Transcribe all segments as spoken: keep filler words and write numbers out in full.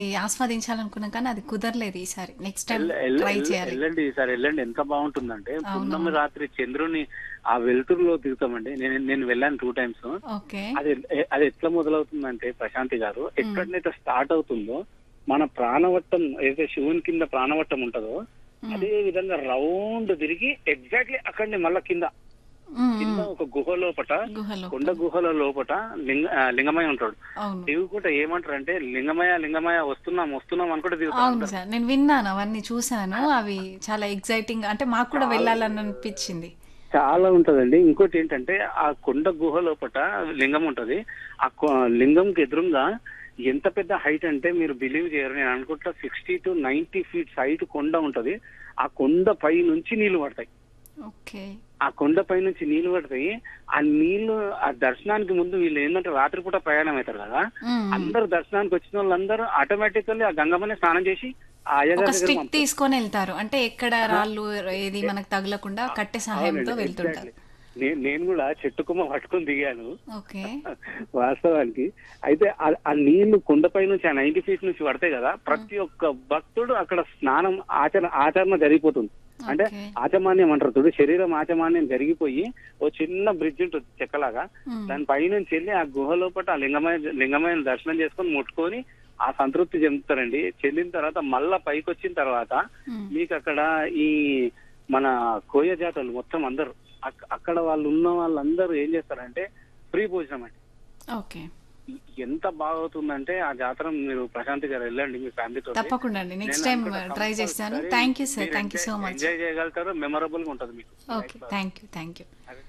ఆస్వాదించాలనుకున్నాం కానీ అది కుదరలేదు ఈసారి. Next time L L try L చేయాలి. ఎళ్ళండి ఈసారి ఎళ్ళండి. ఎంత బావుంటుందంటే పున్నమి అవునవును. రాత్రి చంద్రుడిని ఆ వెలుతురులో దిగుతామండి. నేను నేను వెళ్ళాను రెండు టైమ్స్. ఓకే. అది ఎ అది ఎట్లా మొదలవుతుందంటే ప్రశాంతి గారు, హ్మ్. ఎక్కడనైతే స్టార్ట్ అవుతుందో మన ప్రాణవట్టం ఏదైతే శివుని కింద ప్రాణవట్టం ఉంటదో, హ్మ్. అదే విధంగా రౌండ్ తిరిగి ఎగ్జాక్ట్‌లీ అక్కడనే మళ్ళా కింద, హ్మ్. కింద హ్మ్. ఒక గుహ లోపట, గుహ కొండ లోపల. గుహల లోపట లింగ ఆహ్, లింగమయ్య ఉంటాడు. అవును. దిగుకుంట ఏమంటారంటే లింగమయ్య, లింగమయ్య వస్తున్నాం, వస్తున్నాం అనుకుంట దిగుతారు అవును అందరూ. సార్. నేను విన్నాను. అవన్నీ చూసాను. అవి చాలా ఎక్సైటింగ్ అంటే మాకు కూడా చాలా వెళ్ళాలని అనిపిచ్చింది. చాలా ఉంటదండి. ఇంకోటేంటంటే ఆ కొండ గుహ లోపట లింగం ఉంటది. ఆ కొ లింగంకి ఎదురుంగా ఎంత పెద్ద హైట్ అంటే మీరు బిలీవ్ చేయరు. నేను అనుకుంటా అరవై తొంభై ఫీట్స్ హైట్ కొండ ఉంటది. ఆ కొండ పై నుంచి నీళ్లు పడతాయి. ఓకే. ఆ కొండపై నుంచి నీళ్లు పడతాయి. ఆ నీళ్లు ఆ దర్శనానికి ముందు వీళ్ళు ఏందంటే రాత్రిపూట ప్రయాణం అయితారు కదా! హ్మ్. హ్మ్. అందరూ దర్శనానికి వచ్చినోళ్ళందరూ ఆటోమేటికల్లీ ఆ గంగమ్మనే స్నానం చేసి ఆ ఒక అయ్యగారి దగ్గరికి స్టిక్ పంపుతారు. తీసుకొనెళ్తారు. అంటే ఎక్కడ అహా! రాళ్ళు ఏది ఎ మనకు తగలకుండా అ కట్టె సహాయంతో అవునండి. వెళ్తుంటారు. ఎగ్జాక్ట్‌లీ. నేను నేను గూడా చెట్టు కొమ్మ పట్టుకొని దిగాను. ఓకే. వాస్తవానికి. అయితే ఆ ఆ నీళ్లు కొండపై నుంచి ఆ తొంభై ఫీట్ నుంచి పడతాయి గదా! హ్మ్. ప్రతి ఒక్క భక్తుడు అక్కడ స్నానం ఆచరణ ఆచరణ జరిగిపోతుంది. అంటే ఓకే. ఆచమాన్యం అంటారు చూడు. శరీరం ఆచమాన్యం జరిగిపోయి ఓ చిన్న బ్రిడ్జ్ ఉంటుంది చెక్కలాగా. హ్మ్. దాని పైనుంచి ఎళ్లి ఆ గుహ లోపట ఆ లింగమయ్య లింగమయ్యని దర్శనం చేసుకొని ముట్టుకొని ఆ సంతృప్తి చెందుతారండి. చెందిన తర్వాత మళ్ళా పైకొచ్చిన తర్వాత హ్మ్. మీకక్కడ ఈ మన కోయ జాతరలు మొత్తం అందరూ అక్ అక్కడ వాళ్ళు ఉన్న వాళ్ళందరూ ఏం చేస్తారంటే ఫ్రీ భోజనం అండి. ఓకే. ఎంత బాగవుతుందంటే ఆ జాతర మీరు ప్రశాంతి గారు వెళ్ళండి మీ ఫ్యామిలీ తోటి. తప్పకుండా అండి. నెక్స్ట్ నేను టైమ్ అనుకుంటా ట్రై చేస్తాను. Compulsory thank you sir. మీరు thank you enjoy so much. Enjoy చేయగలుగుతారు. మెమరబుల్‌గా ఉంటది మీకు ఓకే. లైఫ్‌లో. Thank you. Thank you. అది.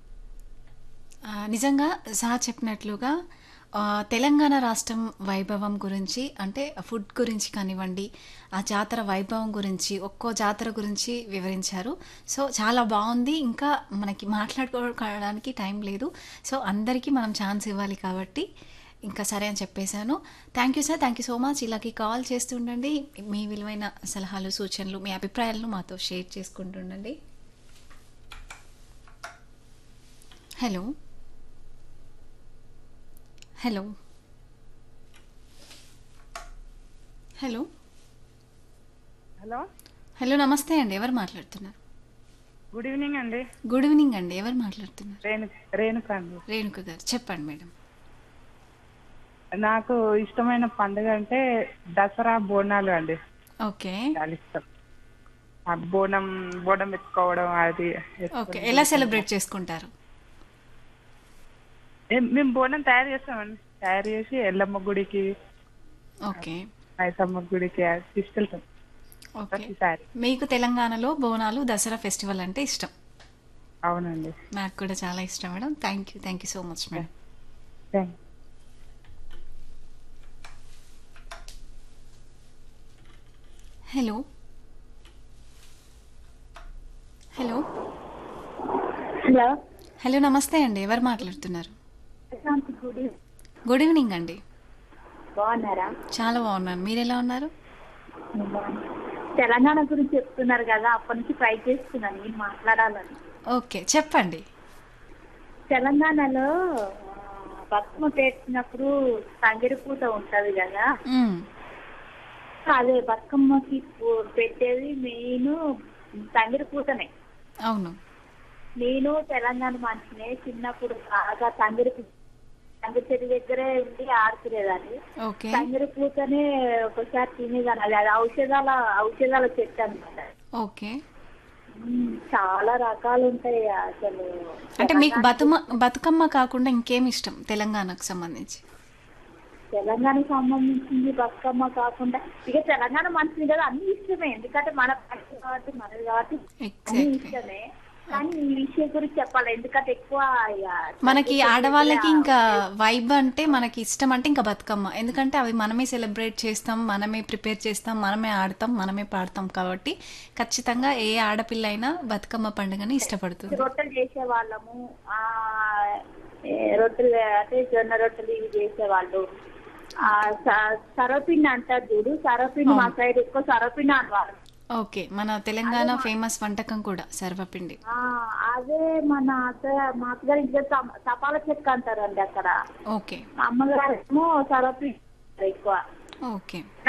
ఆహ్, నిజంగా సార్ చెప్పినట్లుగా ఆహ్, తెలంగాణ రాష్ట్రం వైభవం గురించి అంటే ఫుడ్ గురించి కానివ్వండి, ఆ జాతర వైభవం గురించి, ఒక్కో జాతర గురించి వివరించారు. సో, చాలా బావుంది. ఇంకా మనకి మాట్లాడుకోవడానికి టైం లేదు. సో, అందరికీ మనం ఛాన్స్ ఇవ్వాలి కాబట్టి ఇంకా సరే అని చెప్పేసాను. Thank you sir. Thank you so much. ఇలాగే కాల్ చేస్తూ ఉండండి. మీ విలువైన సలహాలు, సూచనలు, మీ అభిప్రాయాలను మాతో షేర్ చేసుకుంటూ ఉండండి. Hello. Hello. Hello. Hello hello. నమస్తే అండి. ఎవరు మాట్లాడుతున్నారు? గుడ్ ఈవినింగ్ అండి. గుడ్ ఈవినింగ్ అండి. ఎవరు మాట్లాడుతున్నారు? రేణు రేణుక అండి. రేణుక గారు. చెప్పండి మేడం. నాకు ఇష్టమైన పండుగ అంటే దసరా బోనాలు అండి. ఓకే. చాలా ఇష్టం. ఆ బోనం బోనం ఎత్తుకోవడం అది ఓకే. ఎత్తుకొని ఎలా గుడికి వెళ్ళడం. సెలబ్రేట్ చేసుకుంటారు? ఏం- మేము బోనం తయారు చేస్తామండి. తయారు చేసి ఎల్లమ్మ గుడికి ఓకే. మైసమ్మ గుడికి అది తీసుకెళ్తాం ఓకే. ప్రతిసారి. మీకు తెలంగాణలో బోనాలు, దసరా ఫెస్టివల్ అంటే ఇష్టం. అవునండి. నాకు కూడా చాలా ఇష్టం madam. Thank you. Thank you so much madam. Thank hello. Hello. Hello hello. నమస్తే అండి. ఎవరు మాట్లాడుతున్నారు? ప్రశాంత్ గుడి గుడ్ ఈవినింగ్ అండి. బాగున్నారా? చాలా బాగున్నాను. మీరు ఎలా ఉన్నారు? తెలంగాణ గురించి చెప్తున్నారు కదా, అప్పటి నుంచి ట్రై చేస్తున్నాను నేను మాట్లాడాలని. ఓకే. చెప్పండి. తెలంగాణలో ఆ, బతుకమ్మ పేర్చినప్పుడు తంగిడి పూత ఉంటది కదా, మ్మ్. అదే బతుకమ్మకి పూ- పెట్టేది మెయిన్ తంగిడి పూతనే. అవును. నేను తెలంగాణ మనిషినే. చిన్నప్పుడు బాగా తంగిడి పూ- తంగిడి చెట్టు దగ్గరే ఉండి ఆడుకునేదాన్ని. ఓకే. తంగిడి పూతనే ఒకసారి తినేదాన్ని. అది అది ఔషధాల ఔషధాల చెట్టు అనమాట. ఓకే. మ్మ్. చాలా రకాలు ఉంటాయి అసలు అంటే మీకు తెలంగాణ. బతుమ బతుకమ్మ కాకుండా ఇంకేమి ఇష్టం తెలంగాణకు సంబంధించి? తెలంగాణకు సంబంధించింది బతుకమ్మ కాకుండా ఇక తెలంగాణ మనిషిని కదా, అన్ని ఇష్టమే. ఎందుకంటే మన పండుగ కాబట్టి మనది కాబట్టి అన్ని ఎగ్జాక్ట్లీ. ఇష్టమే. కానీ ఈ విషయం గురించి చెప్పాలి, ఎందుకంటే ఎక్కువ ఇక మనకి తంగిడి చెట్టు ఆడవాళ్ళకి దగ్గరే ఇంకా ఉండేది. వైబ్ అంటే మనకి ఇష్టం అంటే ఇంకా బతుకమ్మ. ఎందుకంటే అవి మనమే సెలబ్రేట్ చేస్తాం, మనమే ప్రిపేర్ చేస్తాం, మనమే ఆడతాం, మనమే పాడతాం కాబట్టి ఖచ్చితంగా ఏ ఆడపిల్ల అయినా బతుకమ్మ పండుగని ఇష్టపడుతుంది. రొట్టెలు చేసేవాళ్ళము. ఆ ఏ రొట్టెలు అంటే జొన్న రొట్టెలు ఇవి చేసేవాళ్ళు. ఆ స- సరపిండి అంటారు చూడు, సరపిండి మా అవును. సైడ్ ఎక్కువ సరపిండి అనేవాళ్ళు. ఓకే. మన తెలంగాణ ఫేమస్ వంటకం కూడా సర్వపిండి. ఆ అదే మన అత్త మా అత్తగారి ఇంటి దగ్గర తపాల చెక్క అంటారండి అక్కడ. ఓకే. మా అమ్మగారేమో సరపిండి ఎక్కువ. ఓకే.